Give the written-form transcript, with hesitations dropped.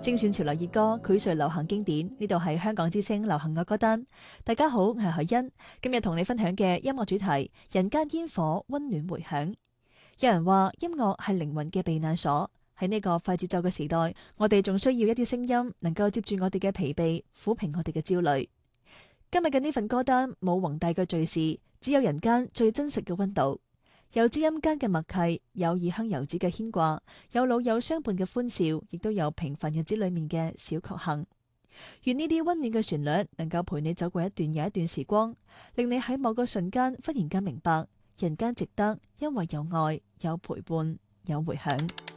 精選潮流熱歌，膾炙流行經典。呢度係香港之聲流行樂歌單。大家好，我係海欣，今日同你分享嘅音樂主題：人間煙火，溫暖回響。有人話音樂係靈魂嘅避難所，喺呢個快節奏嘅時代，我哋仲需要一啲聲音，能夠接住我哋嘅疲憊，撫平我哋嘅焦慮。今日嘅呢份歌單冇宏大嘅敘事，只有人間最真實嘅溫度。有知音間嘅默契，有異鄉遊子嘅牽掛，有老友相伴嘅歡笑，亦都有平凡日子裏面嘅小確幸。願呢啲溫暖嘅旋律能夠陪你走過一段又一段時光，令你喺某個瞬間忽然間明白，人間值得，因為有愛、有陪伴、有回響。